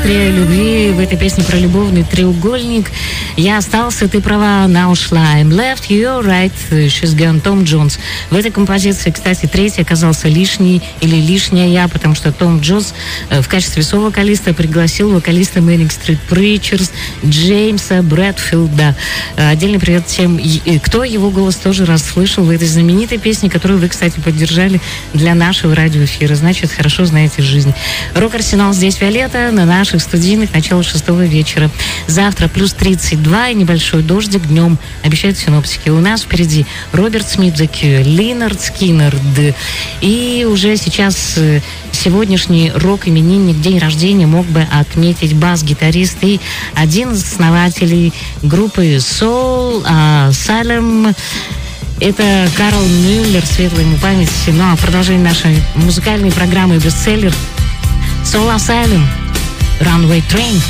история любви, в этой песне про любовный треугольник. Я остался, ты права, она ушла. I'm left, you're right, she's gone. Том Джонс. В этой композиции, кстати, третий оказался лишний или лишняя я, потому что Том Джонс в качестве совокалиста пригласил вокалиста Manic Street Preachers Джеймса Брэдфилда. Отдельный привет тем, кто его голос тоже расслышал в этой знаменитой песне, которую вы, кстати, поддержали для нашего радиоэфира. Значит, хорошо знаете жизнь. Рок-арсенал здесь, Виолетта, на наших студийных, начало 6 вечера. Завтра плюс 32 и небольшой дождик днем, обещают синоптики. У нас впереди Роберт Смит, The Cure, Линард Скиннерд. И уже сейчас сегодняшний рок-именинник, день рождения, мог бы отметить бас-гитарист и один из основателей группы Soul Asylum. Это Карл Мюллер, светлая ему память. Ну а продолжение нашей музыкальной программы бестселлер Soul Asylum, Runaway Train.